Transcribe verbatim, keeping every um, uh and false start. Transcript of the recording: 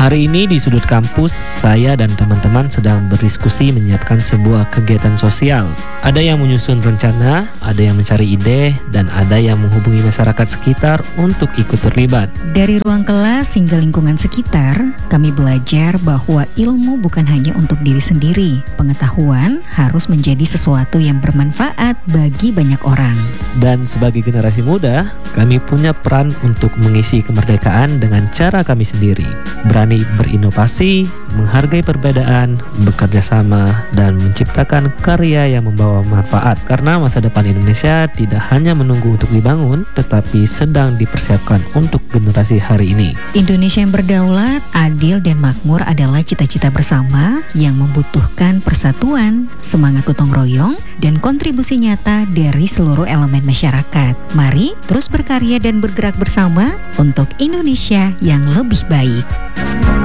Hari ini di Sudut Kampus, saya dan teman-teman sedang berdiskusi menyiapkan sebuah kegiatan sosial. Ada yang menyusun rencana, ada yang mencari ide, dan ada yang menghubungi masyarakat sekitar untuk ikut terlibat. Dari ruang kelas hingga lingkungan sekitar, kami belajar bahwa ilmu bukan hanya untuk diri sendiri. Pengetahuan harus menjadi sesuatu yang bermanfaat bagi banyak orang. Dan sebagai generasi muda, kami punya peran untuk mengisi kemerdekaan dengan cara kami sendiri. Berani berinovasi, menghargai perbedaan, bekerja sama, dan menciptakan karya yang membawa manfaat. Karena masa depan Indonesia tidak hanya menunggu untuk dibangun, tetapi sedang dipersiapkan untuk generasi hari ini. Indonesia yang berdaulat, adil, dan makmur adalah cita-cita bersama yang membutuhkan persatuan, semangat gotong royong, dan kontribusi nyata dari seluruh elemen masyarakat. Mari terus berkarya dan bergerak bersama untuk Indonesia yang lebih baik.